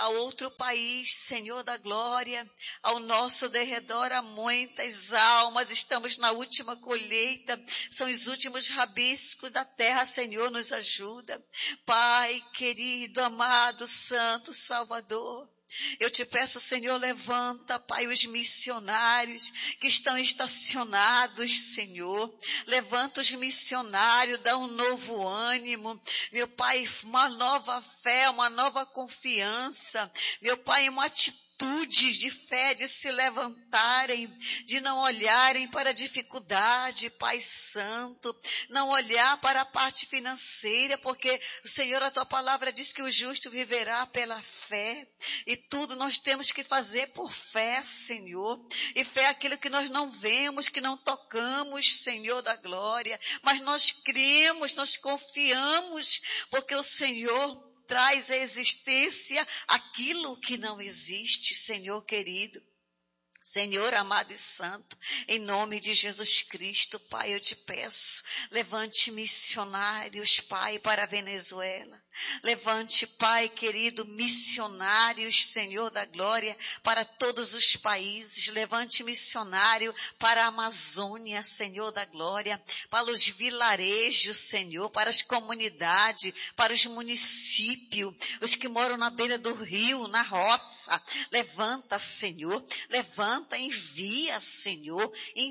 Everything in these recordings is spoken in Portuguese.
a outro país, Senhor da glória. Ao nosso derredor há muitas almas, estamos na última colheita, são os últimos rabiscos da terra, Senhor, nos ajuda. Pai querido, amado, santo, Salvador, eu te peço, Senhor, levanta, Pai, os missionários que estão estacionados, Senhor. Levanta os missionários, dá um novo ânimo. Meu Pai, uma nova fé, uma nova confiança. Meu Pai, uma atitude de fé, de se levantarem, de não olharem para a dificuldade, Pai Santo, não olhar para a parte financeira, porque o Senhor, a tua palavra diz que o justo viverá pela fé, e tudo nós temos que fazer por fé, Senhor, e fé é aquilo que nós não vemos, que não tocamos, Senhor da glória, mas nós cremos, nós confiamos, porque o Senhor traz à existência aquilo que não existe, Senhor querido. Senhor amado e santo, em nome de Jesus Cristo, Pai, eu te peço, levante missionários, Pai, para a Venezuela. Levante, Pai querido, missionários, Senhor da glória, para todos os países. Levante missionário para a Amazônia, Senhor da glória, para os vilarejos, Senhor, para as comunidades, para os municípios, os que moram na beira do rio, na roça. Levanta, Senhor, levanta, envia, Senhor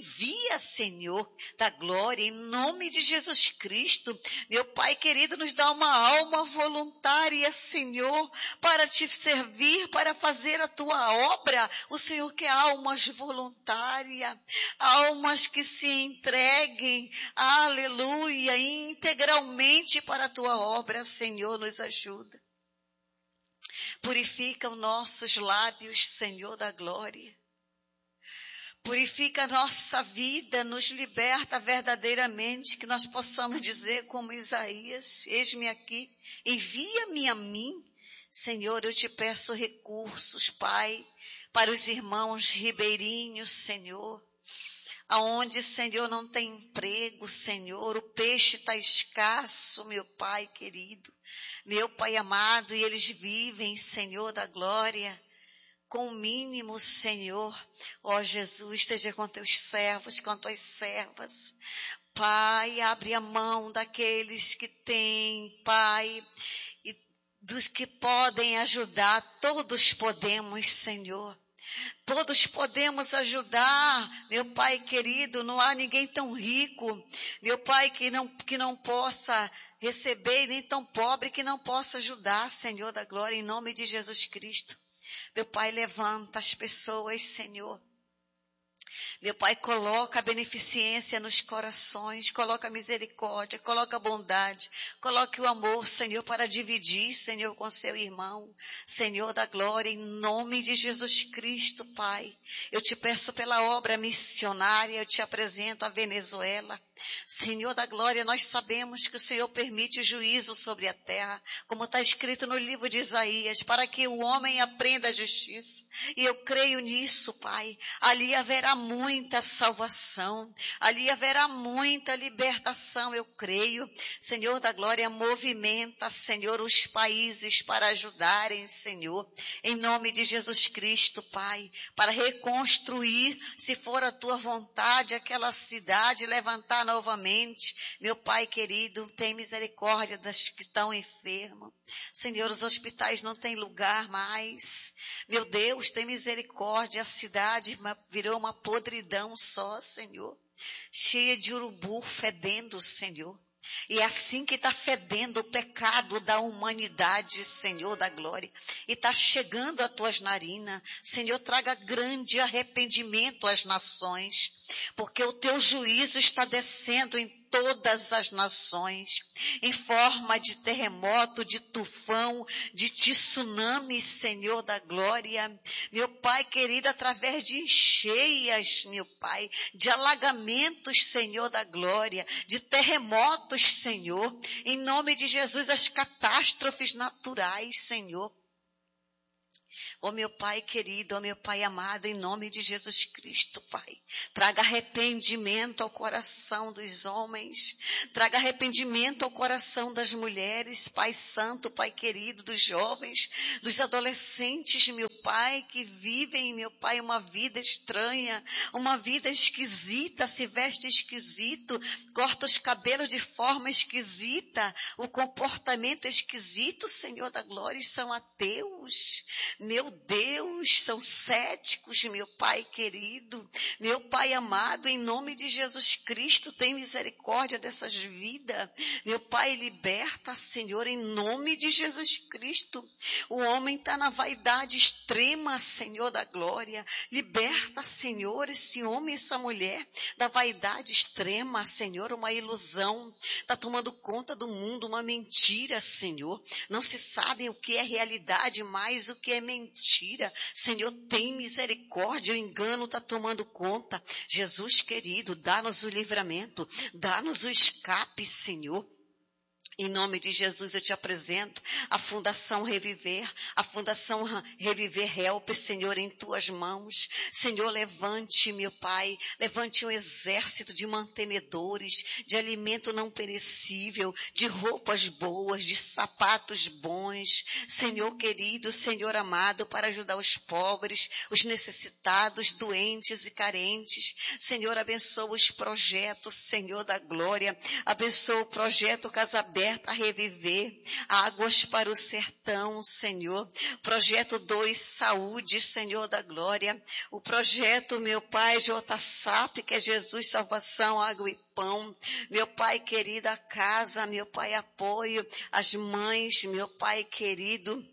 da glória, em nome de Jesus Cristo. Meu Pai querido, nos dá uma alma voluntária, Senhor, para te servir, para fazer a tua obra. O Senhor quer almas voluntárias, almas que se entreguem, aleluia, integralmente para a tua obra, Senhor, nos ajuda. Purifica os nossos lábios, Senhor da glória. Purifica a nossa vida, nos liberta verdadeiramente, que nós possamos dizer como Isaías, eis-me aqui, envia-me a mim. Senhor, eu te peço recursos, Pai, para os irmãos ribeirinhos, Senhor, aonde, Senhor, não tem emprego, Senhor, o peixe está escasso, meu Pai querido, meu Pai amado, e eles vivem, Senhor da glória, com o mínimo, Senhor. Ó Jesus, esteja com teus servos, com tuas servas. Pai, abre a mão daqueles que têm, Pai, e dos que podem ajudar. Todos podemos, Senhor. Todos podemos ajudar, meu Pai querido, não há ninguém tão rico, meu Pai, que não possa receber, nem tão pobre que não possa ajudar, Senhor da glória, em nome de Jesus Cristo. Meu Pai, levanta as pessoas, Senhor. Meu Pai, coloca a beneficência nos corações, coloca a misericórdia, coloca a bondade, coloque o amor, Senhor, para dividir, Senhor, com seu irmão. Senhor da glória, em nome de Jesus Cristo, Pai. Eu te peço pela obra missionária, eu te apresento a Venezuela. Senhor da glória, nós sabemos que o Senhor permite o juízo sobre a terra, como está escrito no livro de Isaías, para que o homem aprenda a justiça. E eu creio nisso, Pai. Ali haverá muita salvação, ali haverá muita libertação, eu creio. Senhor da glória, movimenta, Senhor, os países para ajudarem, Senhor, em nome de Jesus Cristo, Pai, para reconstruir, se for a tua vontade, aquela cidade, levantar novamente. Meu Pai querido, tem misericórdia das que estão enfermos. Senhor, os hospitais não têm lugar mais. Meu Deus, tem misericórdia, a cidade virou uma podridão só, Senhor, cheia de urubu fedendo, Senhor. E é assim que está fedendo o pecado da humanidade, Senhor da glória. E está chegando às tuas narinas. Senhor, traga grande arrependimento às nações, porque o teu juízo está descendo em todas as nações, em forma de terremoto, de tufão, de tsunami, Senhor da glória. Meu Pai querido, através de encheias, meu Pai, de alagamentos, Senhor da glória, de terremotos, Senhor, em nome de Jesus, as catástrofes naturais, Senhor. Ó meu Pai querido, ó meu Pai amado, em nome de Jesus Cristo, Pai. Traga arrependimento ao coração dos homens. Traga arrependimento ao coração das mulheres, Pai Santo, Pai querido, dos jovens, dos adolescentes, meu Pai, que vivem, meu Pai, uma vida estranha, uma vida esquisita, se veste esquisito, corta os cabelos de forma esquisita, o comportamento esquisito, Senhor da glória, e são ateus. Meu Deus, são céticos, meu Pai querido, meu Pai amado, em nome de Jesus Cristo, tem misericórdia dessas vidas. Meu Pai, liberta, Senhor, em nome de Jesus Cristo. O homem está na vaidade extrema, Senhor da glória. Liberta, Senhor, esse homem, essa mulher, da vaidade extrema, Senhor, uma ilusão. Está tomando conta do mundo, uma mentira, Senhor. Não se sabe o que é realidade, mais o que é mentira. Senhor, tem misericórdia, o engano está tomando conta. Jesus querido, dá-nos o livramento, dá-nos o escape, Senhor. Em nome de Jesus eu te apresento a Fundação Reviver Help, Senhor, em tuas mãos. Senhor, levante, meu Pai, levante um exército de mantenedores, de alimento não perecível, de roupas boas, de sapatos bons. Senhor querido, Senhor amado, para ajudar os pobres, os necessitados, doentes e carentes. Senhor, abençoa os projetos, Senhor da glória. Abençoa o projeto Casa Aberta a Reviver, Águas para o Sertão, Senhor. Projeto 2, Saúde, Senhor da glória. O projeto, meu Pai, JSAP, que é Jesus, Salvação, Água e Pão. Meu Pai querido, a casa, meu Pai, apoio, as mães, meu Pai querido,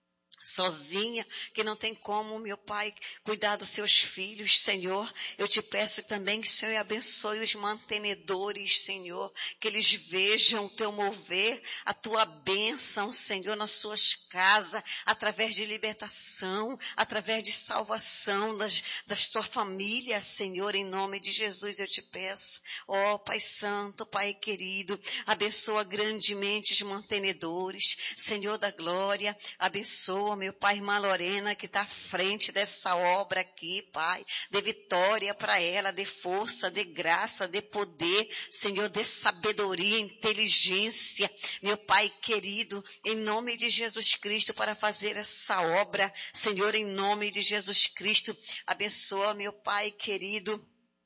sozinha, que não tem como, meu Pai, cuidar dos seus filhos, Senhor. Eu te peço também que o Senhor abençoe os mantenedores, Senhor, que eles vejam o teu mover, a tua bênção, Senhor, nas suas casas, através de libertação, através de salvação da sua família, Senhor, em nome de Jesus eu te peço. Ó Pai Santo, Pai querido, abençoa grandemente os mantenedores, Senhor da glória, abençoa, meu Pai, irmã Lorena, que está à frente dessa obra aqui, Pai. Dê vitória para ela, dê força, dê graça, dê poder, Senhor, dê sabedoria, inteligência, meu Pai querido, em nome de Jesus Cristo, para fazer essa obra, Senhor, em nome de Jesus Cristo. Abençoa, meu Pai querido,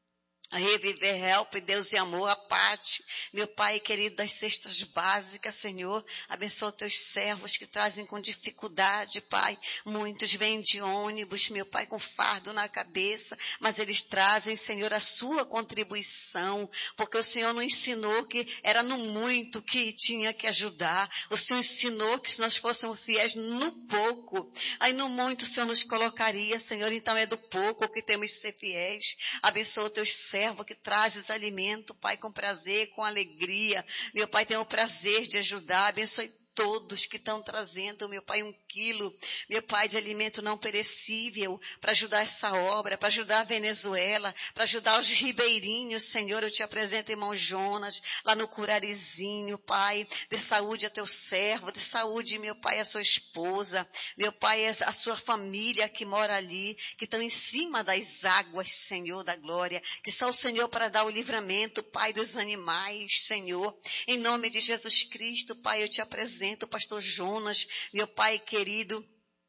a Reviver Help, Deus e amor, a parte, meu Pai querido, das cestas básicas, Senhor, abençoa teus servos que trazem com dificuldade, Pai, muitos vêm de ônibus, meu Pai, com fardo na cabeça, mas eles trazem, Senhor, a sua contribuição, porque o Senhor não ensinou que era no muito que tinha que ajudar, o Senhor ensinou que se nós fôssemos fiéis no pouco, aí no muito o Senhor nos colocaria, Senhor, então é do pouco que temos que ser fiéis. Abençoa teus servos que traz os alimentos, Pai, com prazer, com alegria. Meu Pai, tem o prazer de ajudar. Abençoe todos que estão trazendo, meu Pai, 1 quilo, meu Pai, de alimento não perecível, para ajudar essa obra, para ajudar a Venezuela, para ajudar os ribeirinhos, Senhor, eu te apresento, irmão Jonas, lá no Curarizinho, Pai, dê saúde a teu servo, dê saúde, meu Pai, a sua esposa, meu Pai, a sua família que mora ali, que estão em cima das águas, Senhor da glória, que só o Senhor para dar o livramento, Pai, dos animais, Senhor, em nome de Jesus Cristo, Pai, eu te apresento o pastor Jonas, meu Pai querido,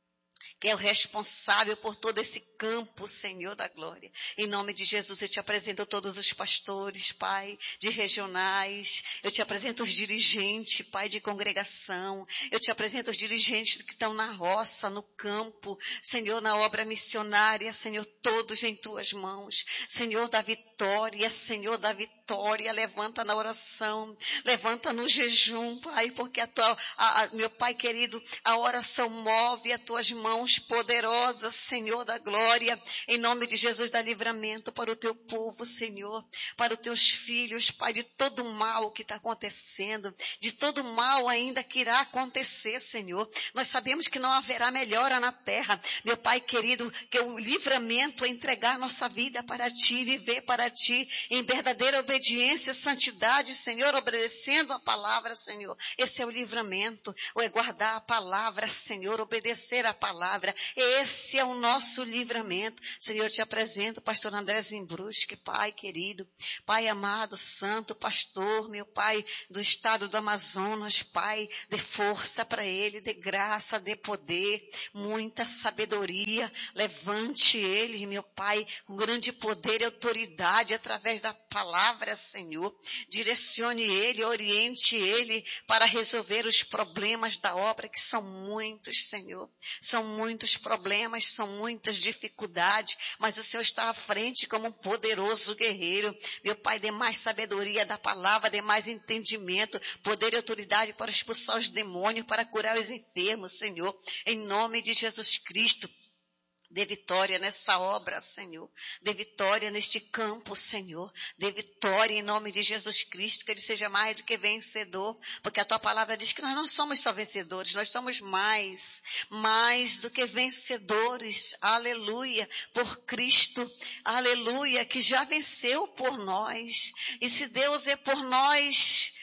que é o responsável por todo esse campo, Senhor da glória. Em nome de Jesus, eu te apresento todos os pastores, Pai, de regionais. Eu te apresento os dirigentes, Pai, de congregação. Eu te apresento os dirigentes que estão na roça, no campo. Senhor, na obra missionária, Senhor, todos em tuas mãos. Senhor da vitória, Senhor da vitória. Levanta na oração, levanta no jejum, Pai, porque meu Pai querido, a oração move as tuas mãos poderosas, Senhor da glória, em nome de Jesus, dá livramento para o teu povo, Senhor, para os teus filhos, Pai, de todo o mal que está acontecendo, de todo o mal ainda que irá acontecer, Senhor. Nós sabemos que não haverá melhora na terra, meu Pai querido, que o livramento é entregar nossa vida para Ti, viver para Ti, em verdadeira obediência obediência, santidade, Senhor, obedecendo a palavra, Senhor. Esse é o livramento, ou é guardar a palavra, Senhor, obedecer a palavra. Esse é o nosso livramento. Senhor, eu te apresento, pastor André Zimbruschi, Pai querido, Pai amado, santo, pastor, meu Pai do estado do Amazonas, Pai, dê força para ele, dê graça, dê poder, muita sabedoria, levante ele, meu Pai, com grande poder e autoridade através da palavra, Senhor. Direcione ele, oriente ele para resolver os problemas da obra, que são muitos, Senhor. São muitos problemas, são muitas dificuldades, mas o Senhor está à frente como um poderoso guerreiro. Meu Pai, dê mais sabedoria da palavra, dê mais entendimento, poder e autoridade para expulsar os demônios, para curar os enfermos, Senhor. Em nome de Jesus Cristo. Dê vitória nessa obra, Senhor. Dê vitória neste campo, Senhor. Dê vitória em nome de Jesus Cristo, que ele seja mais do que vencedor. Porque a tua palavra diz que nós não somos só vencedores, nós somos mais do que vencedores. Aleluia. Por Cristo. Aleluia. Que já venceu por nós. E se Deus é por nós,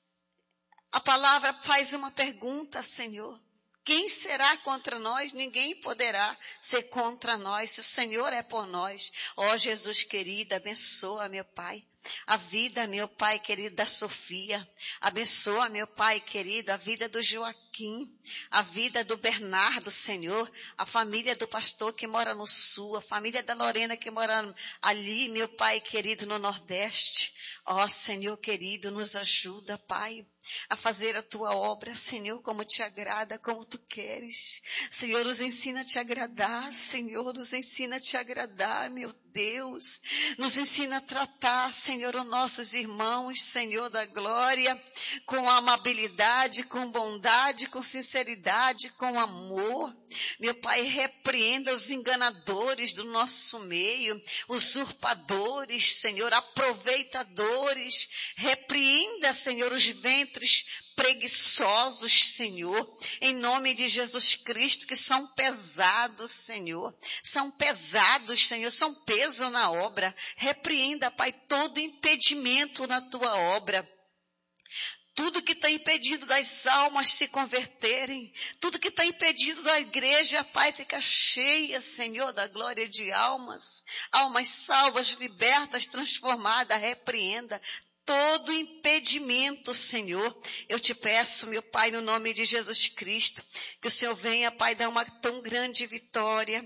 a palavra faz uma pergunta, Senhor. Quem será contra nós? Ninguém poderá ser contra nós, se o Senhor é por nós. Ó Jesus querido, abençoa, meu Pai, a vida, meu Pai querido, da Sofia. Abençoa, meu Pai querido, a vida do Joaquim, a vida do Bernardo, Senhor, a família do pastor que mora no sul, a família da Lorena que mora ali, meu Pai querido, no Nordeste. Ó Senhor querido, nos ajuda, Pai, a fazer a tua obra, Senhor, como te agrada, como tu queres. Senhor, nos ensina a te agradar, Senhor, nos ensina a te agradar, meu Deus. Nos ensina a tratar, Senhor, os nossos irmãos, Senhor da glória, com amabilidade, com bondade, com sinceridade, com amor. Meu Pai, repreenda os enganadores do nosso meio, usurpadores, Senhor, aproveitadores. Repreenda, Senhor, os ventres preguiçosos, Senhor, em nome de Jesus Cristo, que são pesados, Senhor. São pesados, Senhor, são peso na obra. Repreenda, Pai, todo impedimento na tua obra. Tudo que está impedindo das almas se converterem, tudo que está impedindo da igreja, Pai, fica cheia, Senhor, da glória de almas salvas, libertas, transformadas, repreenda todo impedimento, Senhor. Eu te peço, meu Pai, no nome de Jesus Cristo, que o Senhor venha, Pai, dar uma tão grande vitória,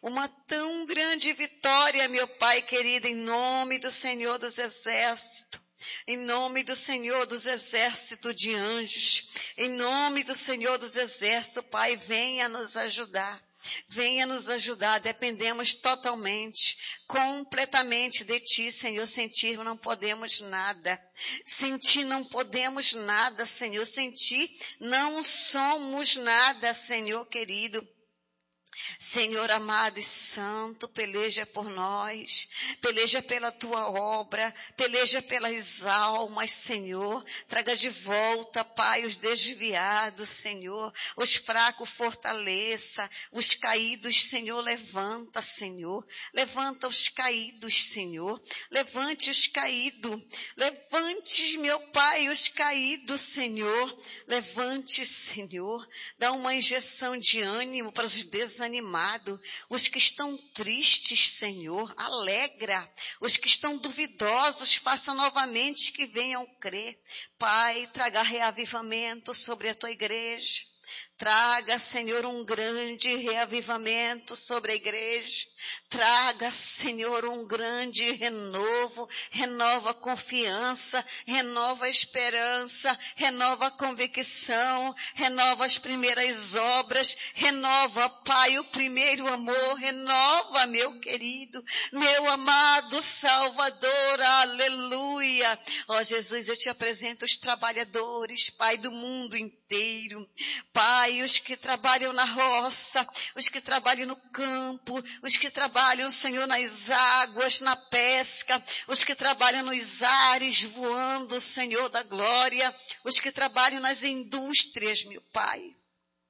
meu Pai querido, em nome do Senhor dos Exércitos. Em nome do Senhor dos exércitos de anjos, em nome do Senhor dos exércitos, Pai, venha nos ajudar. Venha nos ajudar, dependemos totalmente, completamente de Ti, Senhor. Sem Ti não podemos nada. Sem Ti não podemos nada, Senhor. Sem Ti não somos nada, Senhor querido. Senhor amado e santo, peleja por nós, peleja pela tua obra, peleja pelas almas, Senhor. Traga de volta, Pai, os desviados, Senhor. Os fracos fortaleça, os caídos, Senhor, levanta, Senhor. Levanta os caídos, Senhor. Levante os caídos. Levante, meu Pai, os caídos, Senhor. Levante, Senhor. Dá uma injeção de ânimo para os desanimados, os que estão tristes, Senhor, alegra. Os que estão duvidosos, faça novamente que venham crer. Pai, traga reavivamento sobre a tua igreja. Traga, Senhor, um grande reavivamento sobre a igreja. Traga, Senhor, um grande renovo. Renova a confiança, renova a esperança, renova a convicção, renova as primeiras obras, renova, Pai, o primeiro amor, renova, meu querido, meu amado Salvador, aleluia. Ó Jesus, eu te apresento os trabalhadores, Pai, do mundo inteiro. Pai, os que trabalham na roça, os que trabalham no campo, os que trabalham, Senhor, nas águas, na pesca, os que trabalham nos ares, voando, Senhor da glória, os que trabalham nas indústrias, meu Pai.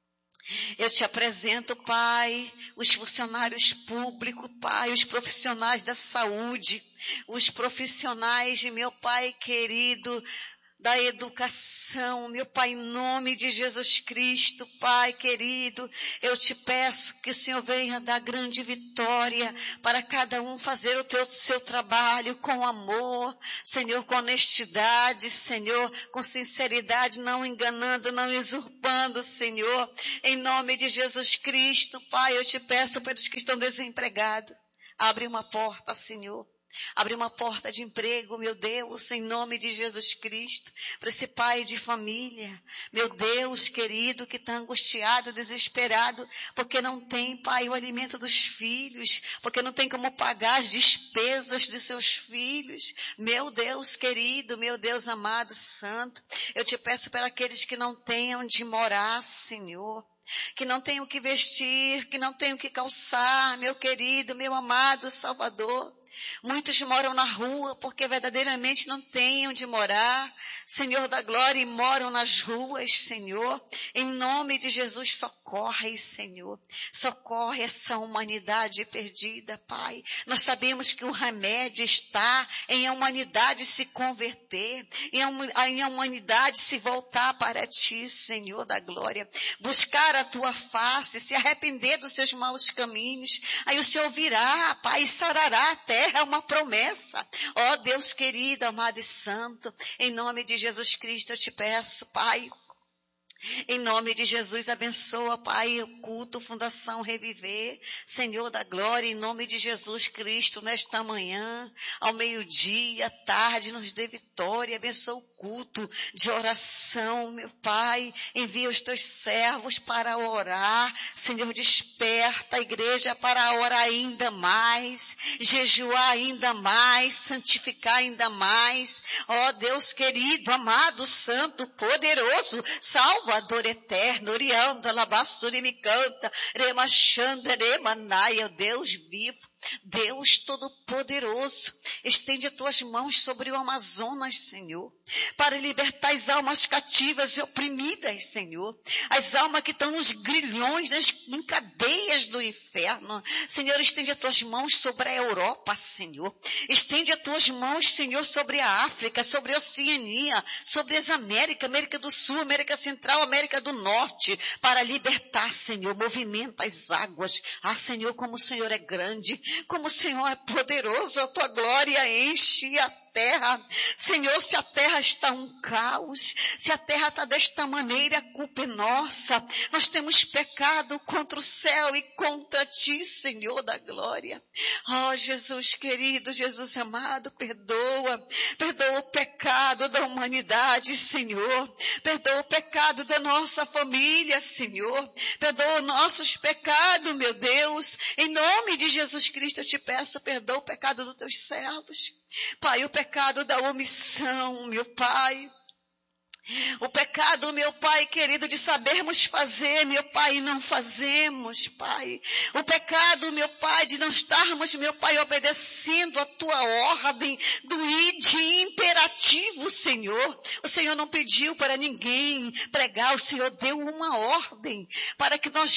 Eu te apresento, Pai, os funcionários públicos, Pai, os profissionais da saúde, os profissionais, meu Pai querido, da educação, meu Pai, em nome de Jesus Cristo, Pai querido, eu te peço que o Senhor venha dar grande vitória para cada um fazer o seu trabalho com amor, Senhor, com honestidade, Senhor, com sinceridade, não enganando, não usurpando, Senhor, em nome de Jesus Cristo, Pai, eu te peço pelos que estão desempregados, abre uma porta, Senhor. Abre uma porta de emprego, meu Deus, em nome de Jesus Cristo, para esse pai de família, meu Deus querido, que está angustiado, desesperado, porque não tem, Pai, o alimento dos filhos, porque não tem como pagar as despesas de seus filhos. Meu Deus querido, meu Deus amado, santo, eu te peço para aqueles que não têm onde morar, Senhor, que não tenham o que vestir, que não tenham o que calçar, meu querido, meu amado Salvador. Muitos moram na rua porque verdadeiramente não têm onde morar, Senhor da glória, e moram nas ruas, Senhor. Em nome de Jesus, socorre, Senhor. Socorre essa humanidade perdida, Pai. Nós sabemos que o remédio está em a humanidade se converter, em a humanidade se voltar para Ti, Senhor da glória. Buscar a Tua face, se arrepender dos seus maus caminhos. Aí o Senhor virá, Pai, e sarará a terra. É uma promessa. Ó Deus querido, amado e santo, em nome de Jesus Cristo eu te peço, Pai, em nome de Jesus, abençoa, Pai, o culto, Fundação Reviver, Senhor da glória, em nome de Jesus Cristo, nesta manhã, ao meio-dia, à tarde, nos dê vitória, abençoa o culto de oração, meu Pai, envia os teus servos para orar, Senhor, desperta a igreja para orar ainda mais, jejuar ainda mais, santificar ainda mais, ó Deus querido, amado, santo, poderoso, salva Salvador eterno, Orianda, Alabassuri, me canta, Remachanda, Remanaia, Deus vivo, Deus Todo-Poderoso, estende as tuas mãos sobre o Amazonas, Senhor, para libertar as almas cativas e oprimidas, Senhor, as almas que estão nos grilhões, em cadeias do inferno, Senhor, estende as tuas mãos sobre a Europa, Senhor, estende as tuas mãos, Senhor, sobre a África, sobre a Oceania, sobre as Américas, América do Sul, América Central, América do Norte, para libertar, Senhor, movimenta as águas, Senhor, como o Senhor é grande, como o Senhor é poderoso, a tua glória enche a terra. Senhor, se a terra está um caos, se a terra está desta maneira, a culpa é nossa. Nós temos pecado contra o céu e contra ti, Senhor da glória. Oh, Jesus querido, Jesus amado, perdoa o pecado da humanidade, Senhor. Perdoa o pecado da nossa família, Senhor. Perdoa nossos pecados, meu Deus. Em nome de Jesus Cristo, eu te peço, perdoa o pecado dos teus servos. Pai, o pecado da omissão, meu Pai. O pecado, meu Pai querido, de sabermos fazer, meu Pai, e não fazemos, Pai. O pecado, meu Pai, de não estarmos, meu Pai, obedecendo a tua ordem do id imperativo, Senhor. O Senhor não pediu para ninguém pregar, o Senhor deu uma ordem para que nós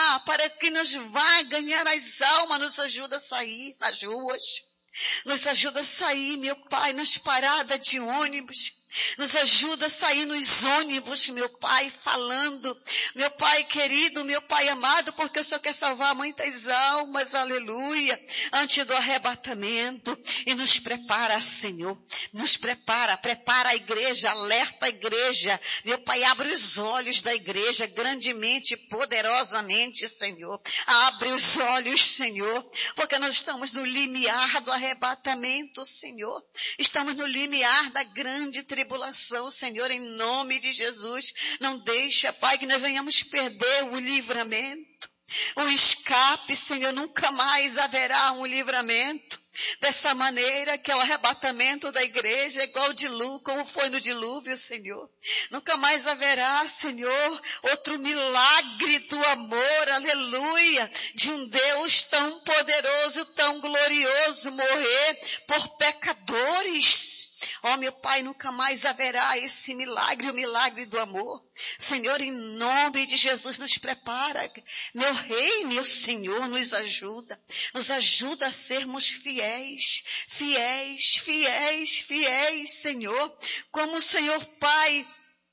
vá ganhar as almas, nos ajuda a sair nas ruas. Nos ajuda a sair, meu Pai, nas paradas de ônibus. Nos ajuda a sair nos ônibus, meu Pai, falando. Meu Pai querido, meu Pai amado, porque o Senhor quer salvar muitas almas, aleluia, antes do arrebatamento. E nos prepara, Senhor. Nos prepara a igreja, alerta a igreja. Meu Pai, abre os olhos da igreja grandemente, poderosamente, Senhor. Abre os olhos, Senhor, porque nós estamos no limiar do arrebatamento, Senhor. Estamos no limiar da grande tribulação, Senhor, em nome de Jesus. Não deixa, Pai, que nós venhamos perder o livramento, o escape, Senhor. Nunca mais haverá um livramento. Dessa maneira que é o arrebatamento da igreja, igual o dilúvio, como foi no dilúvio, Senhor. Nunca mais haverá, Senhor, outro milagre do amor, aleluia, de um Deus tão poderoso, tão glorioso, morrer por pecadores. Ó, meu Pai, nunca mais haverá esse milagre, o milagre do amor. Senhor, em nome de Jesus, nos prepara. Meu Rei, meu Senhor, nos ajuda. Nos ajuda a sermos fiéis, fiéis, fiéis, fiéis, Senhor. Como o Senhor Pai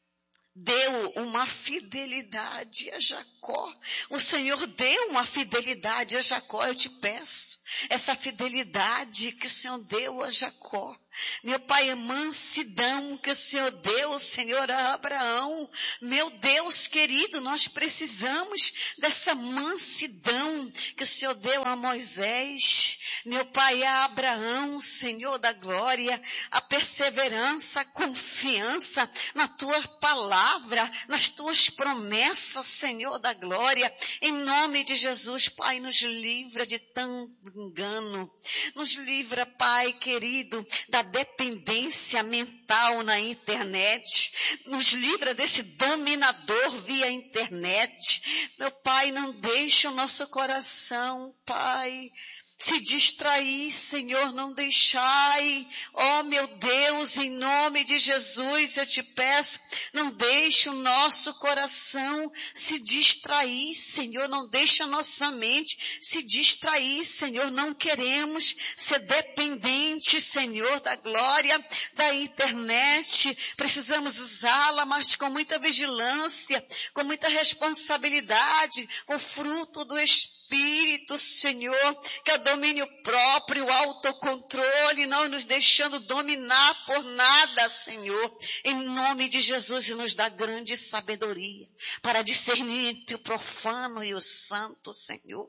deu uma fidelidade a Jacó. O Senhor deu uma fidelidade a Jacó, eu te peço. Essa fidelidade que o Senhor deu a Jacó. Meu Pai, é mansidão que o Senhor deu, Senhor, a Abraão. Meu Deus querido, nós precisamos dessa mansidão que o Senhor deu a Moisés. Meu Pai, a Abraão, Senhor da glória, a perseverança, a confiança na Tua palavra, nas Tuas promessas, Senhor da glória. Em nome de Jesus, Pai, nos livra de tanto engano. Nos livra, Pai querido, da dependência mental na internet. Nos livra desse dominador via internet. Meu Pai, não deixe o nosso coração, Pai, se distrair, Senhor, não deixai. Ó, meu Deus, em nome de Jesus, eu te peço, não deixe o nosso coração se distrair, Senhor, não deixe a nossa mente se distrair, Senhor, não queremos ser dependentes, Senhor, da glória da internet. Precisamos usá-la, mas com muita vigilância, com muita responsabilidade, com fruto do Espírito, Senhor, que é o domínio próprio, o autocontrole, não nos deixando dominar por nada, Senhor. Em nome de Jesus, nos dá grande sabedoria para discernir entre o profano e o santo, Senhor.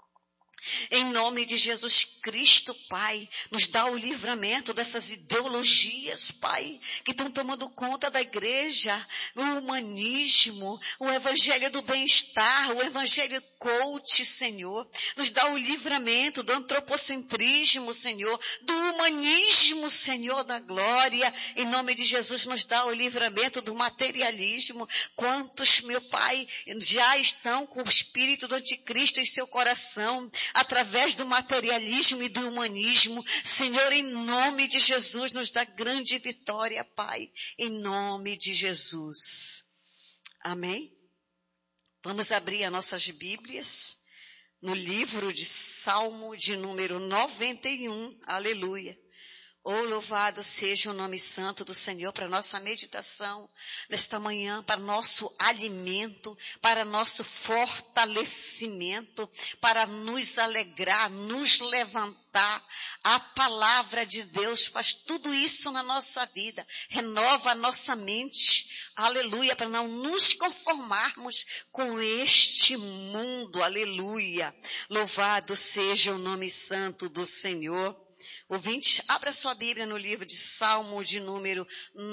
Em nome de Jesus Cristo, Pai, nos dá o livramento dessas ideologias, Pai, que estão tomando conta da igreja, o humanismo, o evangelho do bem-estar, o evangelho coach, Senhor. Nos dá o livramento do antropocentrismo, Senhor, do humanismo, Senhor da glória. Em nome de Jesus, nos dá o livramento do materialismo. Quantos, meu Pai, já estão com o espírito do anticristo em seu coração, através do materialismo e do humanismo. Senhor, em nome de Jesus, nos dá grande vitória, Pai, em nome de Jesus. Amém? Vamos abrir as nossas Bíblias no livro de Salmo de número 91. Aleluia. Oh, louvado seja o nome santo do Senhor para nossa meditação nesta manhã, para nosso alimento, para nosso fortalecimento, para nos alegrar, nos levantar. A palavra de Deus faz tudo isso na nossa vida, renova a nossa mente, aleluia, para não nos conformarmos com este mundo, aleluia. Louvado seja o nome santo do Senhor. Ouvinte, abra sua Bíblia no livro de Salmo de número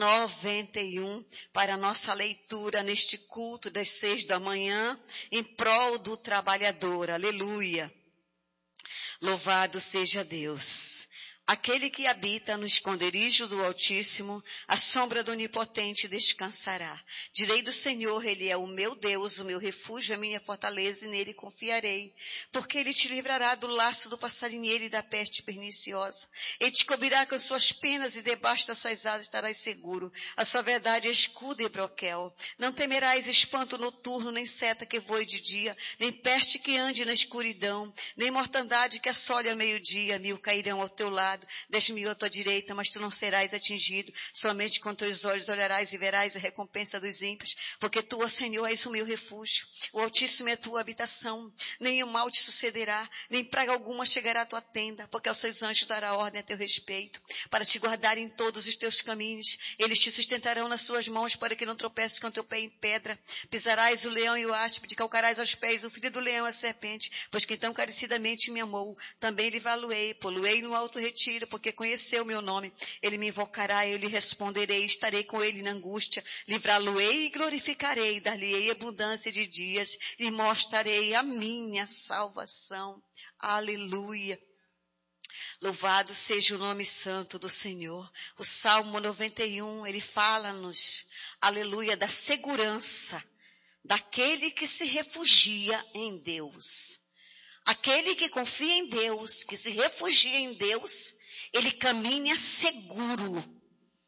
91 para a nossa leitura neste culto das 6 da manhã em prol do trabalhador. Aleluia. Louvado seja Deus. Aquele que habita no esconderijo do Altíssimo, a sombra do Onipotente descansará. Direi do Senhor, Ele é o meu Deus, o meu refúgio, a minha fortaleza, e nele confiarei. Porque Ele te livrará do laço do passarinheiro e da peste perniciosa. Ele te cobrirá com suas penas e debaixo das suas asas estarás seguro. A sua verdade é escudo e broquel. Não temerás espanto noturno, nem seta que voe de dia, nem peste que ande na escuridão, nem mortandade que assole ao meio-dia. 1000 cairão ao teu lado, 10.000 à tua direita, mas tu não serás atingido. Somente com teus olhos olharás e verás a recompensa dos ímpios, porque tu, ó Senhor, és o meu refúgio. O Altíssimo é a tua habitação. Nenhum mal te sucederá, nem praga alguma chegará à tua tenda, porque aos seus anjos dará ordem a teu respeito, para te guardar em todos os teus caminhos. Eles te sustentarão nas suas mãos, para que não tropeces com teu pé em pedra. Pisarás o leão e o áspide, calcarás aos pés o filho do leão e a serpente, pois que tão encarecidamente me amou, também livá-lo-ei, pô-lo-ei no alto retiro, porque conheceu o meu nome. Ele me invocará, eu lhe responderei, estarei com ele na angústia, livrá-lo-ei e glorificarei, dar-lhe-ei abundância de dias e mostrarei a minha salvação. Aleluia. Louvado seja o nome santo do Senhor. O Salmo 91, ele fala-nos, aleluia, da segurança daquele que se refugia em Deus. Aquele que confia em Deus, que se refugia em Deus, ele caminha seguro.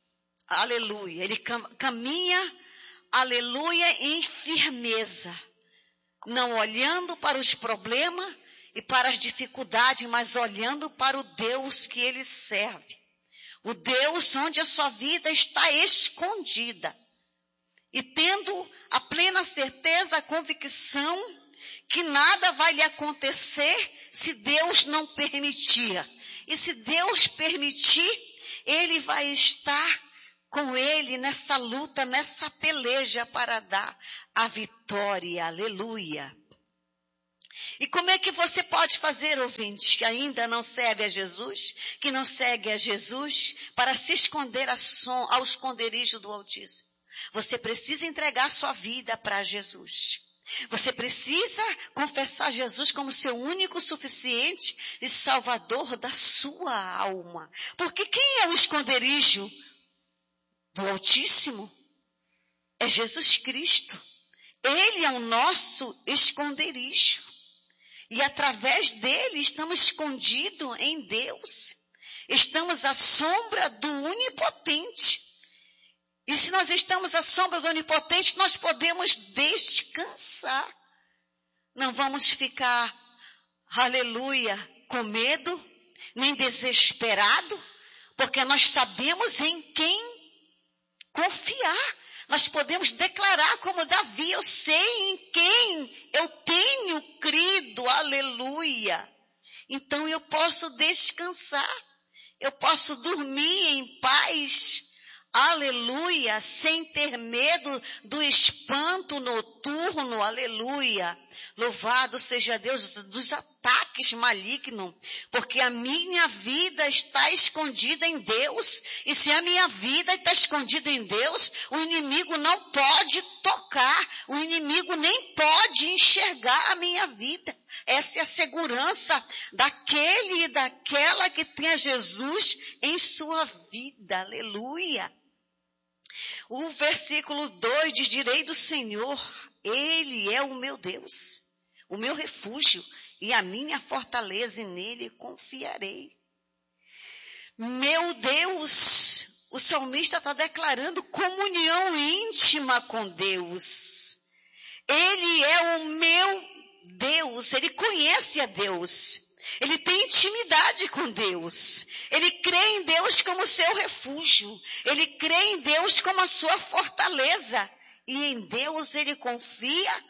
aleluia, ele caminha, aleluia, em firmeza, não olhando para os problemas e para as dificuldades, mas olhando para o Deus que ele serve. O Deus onde a sua vida está escondida. E tendo a plena certeza, a convicção que nada vai lhe acontecer se Deus não permitir. E se Deus permitir, ele vai estar com ele nessa luta, nessa peleja para dar a vitória. Aleluia. E como é que você pode fazer, ouvinte, que ainda não serve a Jesus, que não segue a Jesus, para se esconder ao esconderijo do Altíssimo? Você precisa entregar sua vida para Jesus. Você precisa confessar Jesus como seu único, suficiente e salvador da sua alma. Porque quem é o esconderijo do Altíssimo? É Jesus Cristo. Ele é o nosso esconderijo. E através dele estamos escondidos em Deus. Estamos à sombra do Onipotente. E se nós estamos à sombra do Onipotente, nós podemos descansar. Não vamos ficar, aleluia, com medo, nem desesperado, porque nós sabemos em quem confiar. Nós podemos declarar como Davi, eu sei em quem eu tenho crido, aleluia. Então eu posso descansar, eu posso dormir em paz, aleluia, sem ter medo do espanto noturno, aleluia. Louvado seja Deus dos ataques malignos, porque a minha vida está escondida em Deus, e se a minha vida está escondida em Deus, o inimigo não pode tocar, o inimigo nem pode enxergar a minha vida. Essa é a segurança daquele e daquela que tem a Jesus em sua vida, aleluia. O versículo 2 diz, direi do Senhor, ele é o meu Deus, o meu refúgio e a minha fortaleza, e nele confiarei. Meu Deus, o salmista está declarando comunhão íntima com Deus. Ele é o meu Deus, ele conhece a Deus. Ele tem intimidade com Deus. Ele crê em Deus como seu refúgio. Ele crê em Deus como a sua fortaleza. E em Deus ele confia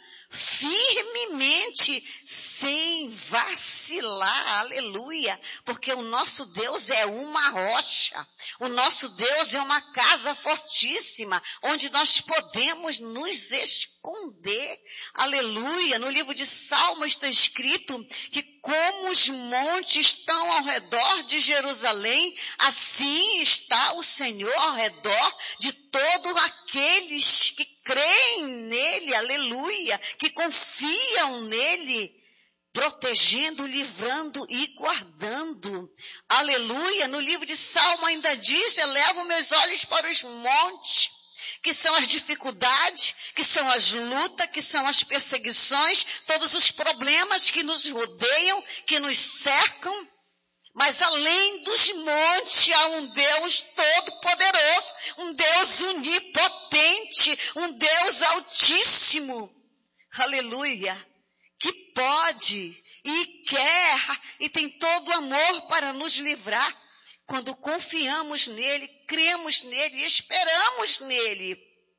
firmemente, sem vacilar, aleluia, porque o nosso Deus é uma rocha, o nosso Deus é uma casa fortíssima, onde nós podemos nos esconder, aleluia. No livro de Salmos está escrito que como os montes estão ao redor de Jerusalém, assim está o Senhor ao redor de todos aqueles que creem nele, aleluia, que confiam nele, protegendo, livrando e guardando, aleluia. No livro de Salmo ainda diz, elevo meus olhos para os montes, que são as dificuldades, que são as lutas, que são as perseguições, todos os problemas que nos rodeiam, que nos cercam. Mas além dos montes há um Deus todo-poderoso, um Deus onipotente, um Deus altíssimo, aleluia, que pode e quer e tem todo amor para nos livrar quando confiamos nele, cremos nele e esperamos nele.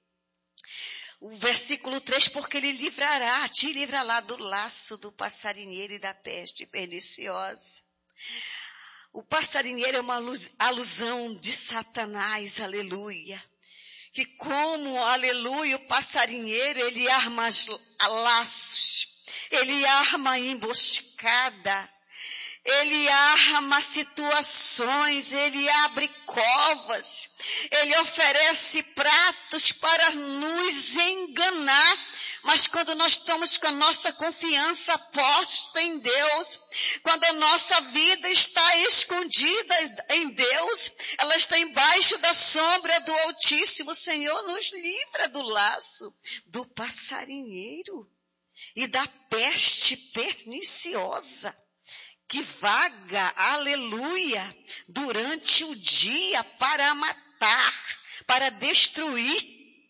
O versículo 3, porque ele te livrará do laço do passarinheiro e da peste perniciosa. O passarinheiro é uma alusão de Satanás, aleluia. Que como, aleluia, o passarinheiro, ele arma laços, ele arma emboscada, ele arma situações, ele abre covas, ele oferece pratos para nos enganar. Mas quando nós estamos com a nossa confiança posta em Deus, quando a nossa vida está escondida em Deus, ela está embaixo da sombra do Altíssimo, o Senhor nos livra do laço do passarinheiro e da peste perniciosa que vaga, aleluia, durante o dia para matar, para destruir.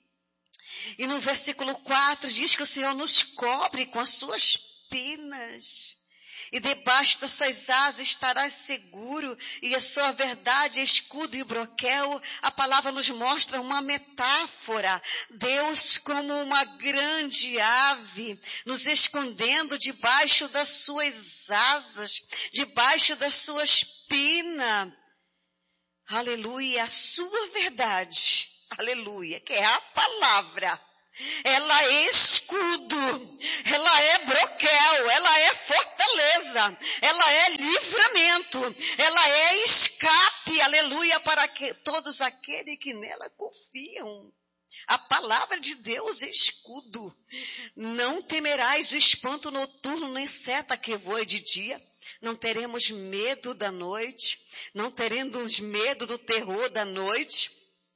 E no versículo 4 diz que o Senhor nos cobre com as suas penas. E debaixo das suas asas estarás seguro, e a sua verdade, escudo e broquel. A palavra nos mostra uma metáfora. Deus como uma grande ave, nos escondendo debaixo das suas asas, debaixo das suas penas. Aleluia, a sua verdade, aleluia, que é a palavra. Ela é escudo, ela é broquel, ela é fortaleza, ela é livramento, ela é escape, aleluia, para todos aqueles que nela confiam. A palavra de Deus é escudo. Não temerás o espanto noturno, nem seta que voe de dia. Não teremos medo da noite, não teremos medo do terror da noite,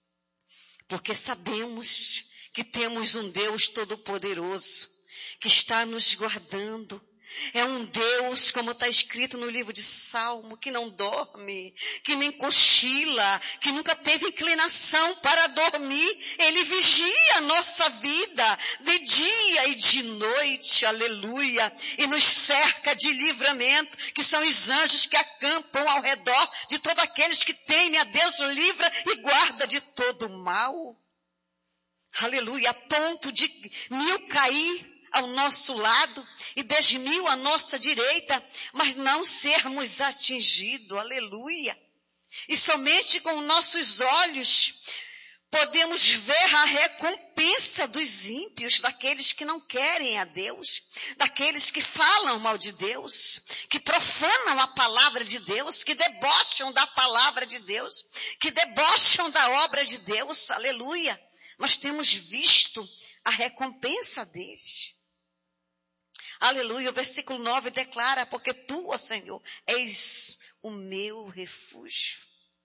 porque sabemos que temos um Deus todo-poderoso, que está nos guardando. É um Deus, como está escrito no livro de Salmo, que não dorme, que nem cochila, que nunca teve inclinação para dormir. Ele vigia a nossa vida de dia e de noite, aleluia, e nos cerca de livramento, que são os anjos que acampam ao redor de todos aqueles que temem a Deus, livra e guarda de todo mal. Aleluia, a ponto de 1000 cair ao nosso lado e 10.000 à nossa direita, mas não sermos atingidos, aleluia. E somente com nossos olhos podemos ver a recompensa dos ímpios, daqueles que não querem a Deus, daqueles que falam mal de Deus, que profanam a palavra de Deus, que debocham da palavra de Deus, que debocham da obra de Deus, aleluia. Nós temos visto a recompensa deles. Aleluia, o versículo 9 declara, porque tu, ó Senhor, és o meu refúgio.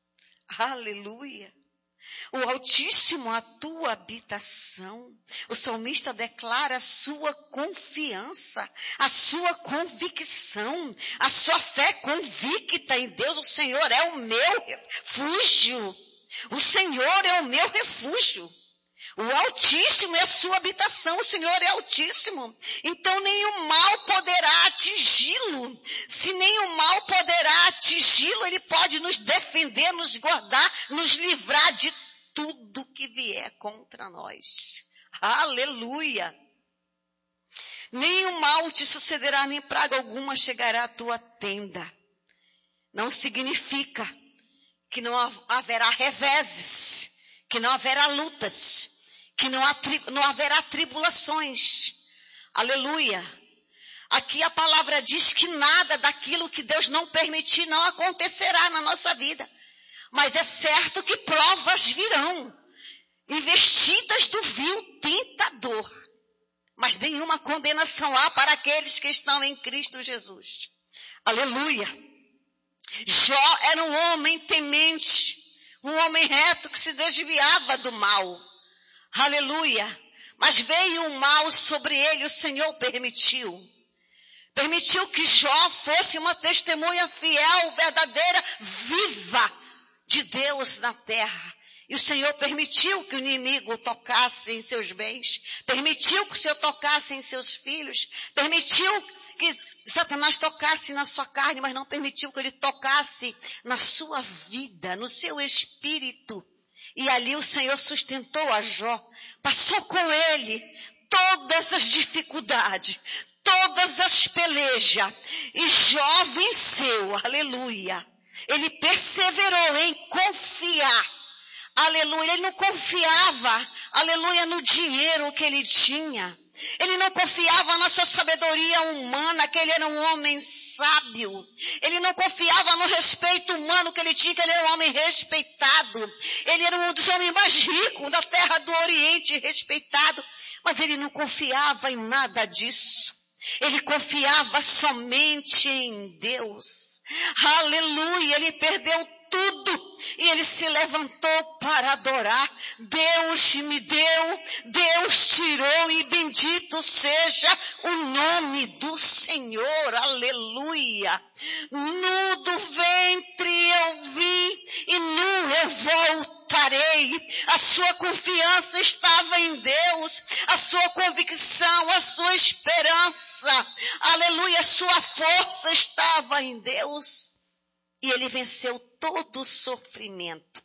Aleluia. O Altíssimo, a tua habitação. O salmista declara a sua confiança, a sua convicção, a sua fé convicta em Deus. O Senhor é o meu refúgio. O Senhor é o meu refúgio. O Altíssimo é a sua habitação, o Senhor é Altíssimo. Então nenhum mal poderá atingi-lo. Se nenhum mal poderá atingi-lo, ele pode nos defender, nos guardar, nos livrar de tudo que vier contra nós. Aleluia! Nenhum mal te sucederá, nem praga alguma chegará à tua tenda. Não significa que não haverá reveses, que não haverá lutas, que não haverá tribulações. Aleluia. Aqui a palavra diz que nada daquilo que Deus não permitir não acontecerá na nossa vida. Mas é certo que provas virão, investidas do vil tentador. Mas nenhuma condenação há para aqueles que estão em Cristo Jesus. Aleluia. Jó era um homem temente, um homem reto que se desviava do mal. Aleluia. Mas veio um mal sobre ele, o Senhor permitiu. Permitiu que Jó fosse uma testemunha fiel, verdadeira, viva de Deus na terra. E o Senhor permitiu que o inimigo tocasse em seus bens. Permitiu que o Senhor tocasse em seus filhos. Permitiu que Satanás tocasse na sua carne, mas não permitiu que ele tocasse na sua vida, no seu espírito. E ali o Senhor sustentou a Jó, passou com ele todas as dificuldades, todas as pelejas, e Jó venceu, aleluia. Ele perseverou em confiar, aleluia. Ele não confiava, aleluia, no dinheiro que ele tinha. Ele não confiava na sua sabedoria humana, que ele era um homem sábio. Ele não confiava no respeito humano que ele tinha, que ele era um homem respeitado. Ele era um dos homens mais ricos da terra do Oriente, respeitado. Mas ele não confiava em nada disso. Ele confiava somente em Deus. Aleluia, ele perdeu tudo e ele se levantou para adorar. Deus me deu, Deus tirou, e bendito seja o nome do Senhor. Aleluia. Nu do ventre eu vim e nu eu voltarei. A sua confiança estava em Deus. A sua convicção, a sua esperança, aleluia, a sua força estava em Deus. E ele venceu todo o sofrimento.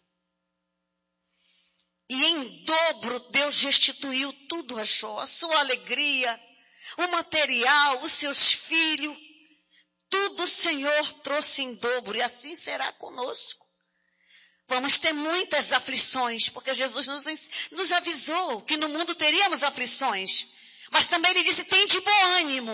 E em dobro Deus restituiu tudo a Jó, a sua alegria, o material, os seus filhos. Tudo o Senhor trouxe em dobro e assim será conosco. Vamos ter muitas aflições, porque Jesus nos avisou que no mundo teríamos aflições. Mas também ele disse, tem de bom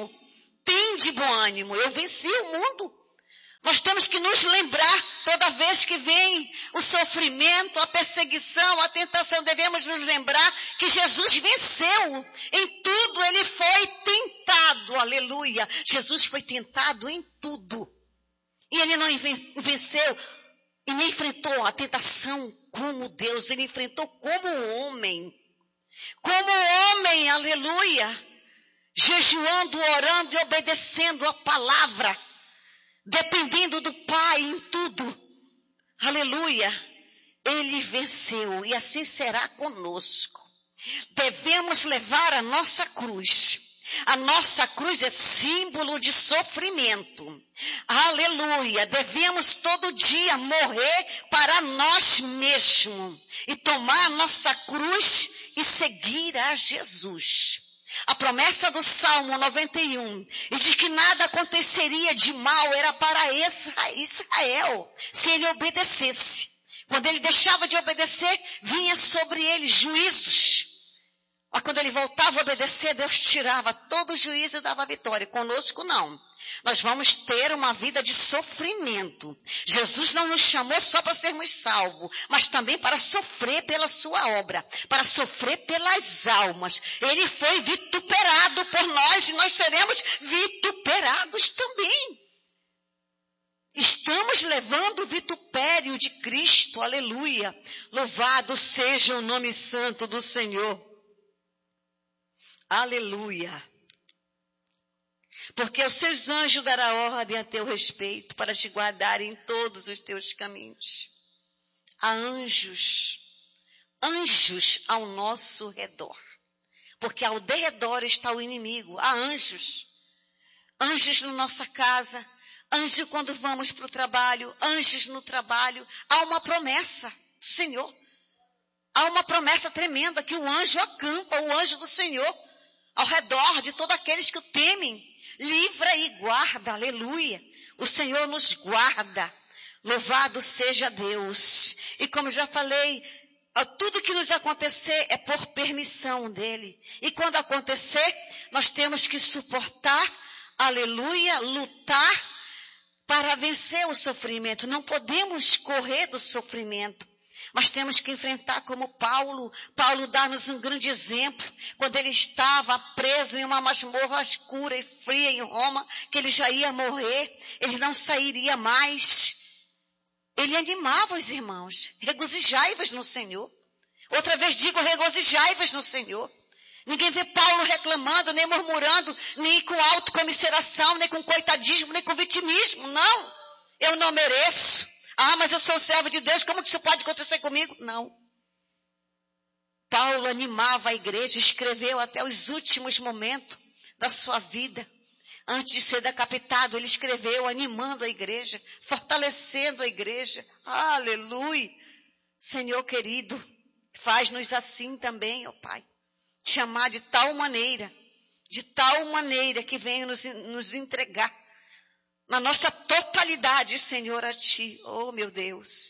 ânimo, eu venci o mundo. Nós temos que nos lembrar, toda vez que vem o sofrimento, a perseguição, a tentação, devemos nos lembrar que Jesus venceu. Em tudo ele foi tentado, aleluia. Jesus foi tentado em tudo. E ele não venceu e nem enfrentou a tentação como Deus, ele enfrentou como homem. Como homem, aleluia. Jejuando, orando e obedecendo a palavra. Dependendo do Pai em tudo. Aleluia. Ele venceu e assim será conosco. Devemos levar a nossa cruz. A nossa cruz é símbolo de sofrimento. Aleluia. Devemos todo dia morrer para nós mesmos. E tomar a nossa cruz e seguir a Jesus. A promessa do Salmo 91, e de que nada aconteceria de mal, era para Israel, se ele obedecesse. Quando ele deixava de obedecer, vinha sobre ele juízos. Mas quando ele voltava a obedecer, Deus tirava todo o juízo e dava vitória. Conosco não. Nós vamos ter uma vida de sofrimento. Jesus não nos chamou só para sermos salvos, mas também para sofrer pela sua obra, para sofrer pelas almas. Ele foi vituperado por nós e nós seremos vituperados também. Estamos levando o vitupério de Cristo, aleluia. Louvado seja o nome santo do Senhor. Aleluia. Porque os seus anjos dará ordem a teu respeito para te guardar em todos os teus caminhos. Há anjos ao nosso redor. Porque ao derredor está o inimigo. Há anjos na nossa casa, anjos quando vamos para o trabalho, anjos no trabalho. Há uma promessa do Senhor. Há uma promessa tremenda que o anjo acampa, o anjo do Senhor, ao redor de todos aqueles que o temem. Livra e guarda, aleluia. O Senhor nos guarda. Louvado seja Deus. E como já falei, tudo que nos acontecer é por permissão dele. E quando acontecer, nós temos que suportar, aleluia, lutar para vencer o sofrimento. Não podemos correr do sofrimento. Mas temos que enfrentar como Paulo. Paulo dá-nos um grande exemplo. Quando ele estava preso em uma masmorra escura e fria em Roma, que ele já ia morrer, ele não sairia mais. Ele animava os irmãos. Regozijai-vos no Senhor. Outra vez digo, regozijai-vos no Senhor. Ninguém vê Paulo reclamando, nem murmurando, nem com autocomisseração, nem com coitadismo, nem com vitimismo. Não, eu não mereço. Ah, mas eu sou servo de Deus, como que isso pode acontecer comigo? Não. Paulo animava a igreja, escreveu até os últimos momentos da sua vida. Antes de ser decapitado, ele escreveu animando a igreja, fortalecendo a igreja. Aleluia. Senhor querido, faz-nos assim também, ó Pai. Te amar de tal maneira que venha nos entregar na nossa totalidade, Senhor, a Ti. Oh, meu Deus.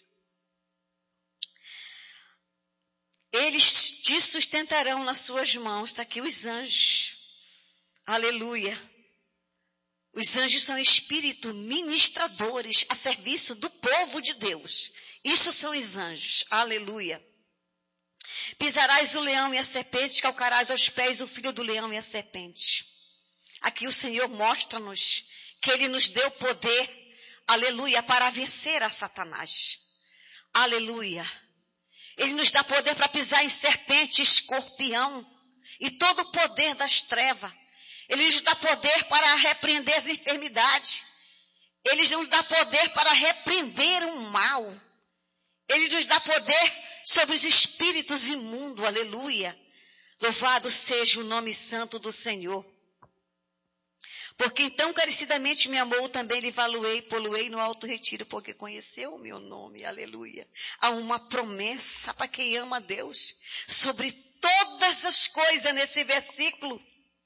Eles te sustentarão nas suas mãos. Está aqui os anjos. Aleluia. Os anjos são espíritos ministradores a serviço do povo de Deus. Isso são os anjos. Aleluia. Pisarás o leão e a serpente, calcarás aos pés o filho do leão e a serpente. Aqui o Senhor mostra-nos que Ele nos deu poder, aleluia, para vencer a Satanás. Aleluia. Ele nos dá poder para pisar em serpente, escorpião e todo o poder das trevas. Ele nos dá poder para repreender as enfermidades. Ele nos dá poder para repreender o mal. Ele nos dá poder sobre os espíritos imundos, aleluia. Louvado seja o nome santo do Senhor. Porque então carecidamente me amou, também lhe poluei no alto retiro, porque conheceu o meu nome, aleluia. Há uma promessa para quem ama a Deus, sobre todas as coisas nesse versículo.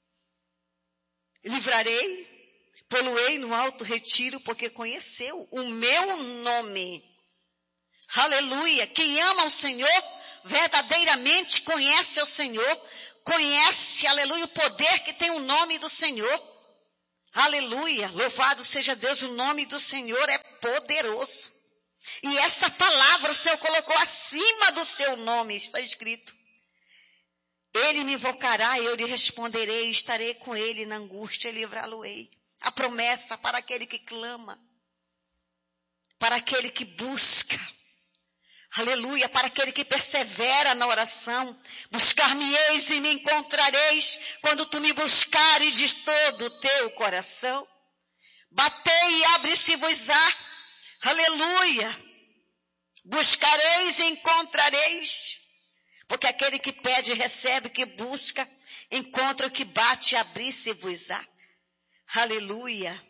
Livrarei, poluei no alto retiro, porque conheceu o meu nome. Aleluia. Quem ama o Senhor, verdadeiramente conhece o Senhor, conhece, aleluia, o poder que tem o nome do Senhor. Aleluia, louvado seja Deus, o nome do Senhor é poderoso. E essa palavra o Senhor colocou acima do seu nome, está escrito. Ele me invocará, eu lhe responderei, estarei com ele na angústia, livrá-lo-ei. A promessa para aquele que clama, para aquele que busca. Aleluia, para aquele que persevera na oração. Buscar-me-eis e me encontrareis quando tu me buscares de todo o teu coração. Batei e abre-se-vos-á. Aleluia. Buscareis e encontrareis. Porque aquele que pede recebe, que busca, encontra, o que bate, abrir-se-vos-á. Aleluia.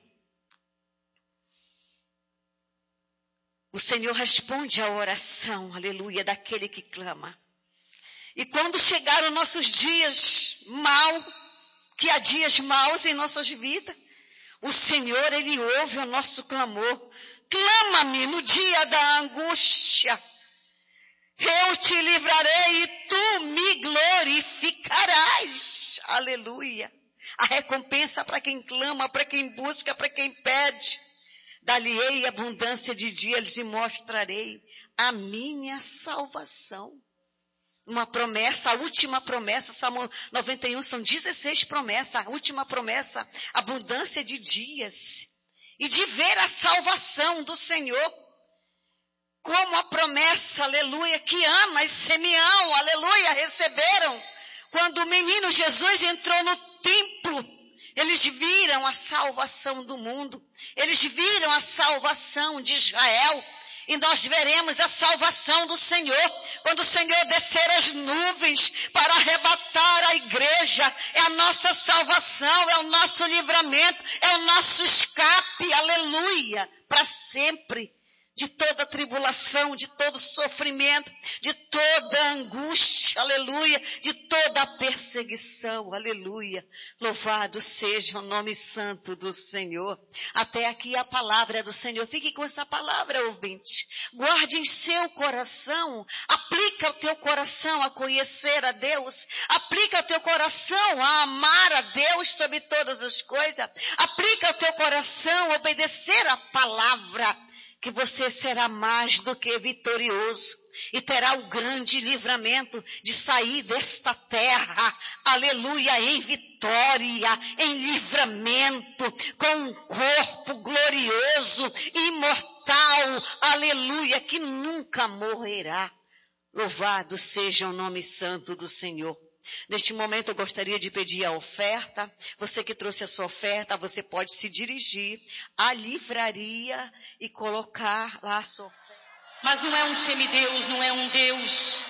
O Senhor responde à oração, aleluia, daquele que clama. E quando chegar os nossos dias que há dias maus em nossas vidas, o Senhor, Ele ouve o nosso clamor. Clama-me no dia da angústia. Eu te livrarei e tu me glorificarás. Aleluia. A recompensa para quem clama, para quem busca, para quem pede. Dar-lhe-ei abundância de dias e mostrarei a minha salvação. Uma promessa, a última promessa, Salmo 91, são 16 promessas. A última promessa, abundância de dias. E de ver a salvação do Senhor. Como a promessa, aleluia, que Ana e Simeão, aleluia, receberam. Quando o menino Jesus entrou no templo, eles viram a salvação do mundo. Eles viram a salvação de Israel. E nós veremos a salvação do Senhor. Quando o Senhor descer as nuvens para arrebatar a igreja. É a nossa salvação, é o nosso livramento, é o nosso escape, aleluia, para sempre. De toda tribulação, de todo sofrimento, de toda angústia, aleluia, de toda perseguição, aleluia. Louvado seja o nome santo do Senhor. Até aqui a palavra do Senhor. Fique com essa palavra, ouvinte. Guarde em seu coração. Aplica o teu coração a conhecer a Deus. Aplica o teu coração a amar a Deus sobre todas as coisas. Aplica o teu coração a obedecer a palavra. Que você será mais do que vitorioso e terá o grande livramento de sair desta terra, aleluia, em vitória, em livramento, com um corpo glorioso, imortal, aleluia, que nunca morrerá. Louvado seja o nome santo do Senhor. Neste momento eu gostaria de pedir a oferta. Você que trouxe a sua oferta, você pode se dirigir à livraria e colocar lá a sua oferta. Mas não é um semideus, não é um Deus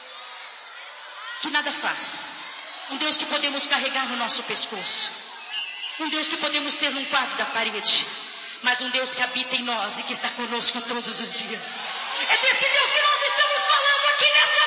que nada faz. Um Deus que podemos carregar no nosso pescoço. Um Deus que podemos ter num quadro da parede. Mas um Deus que habita em nós e que está conosco todos os dias. É desse Deus que nós estamos falando aqui nessa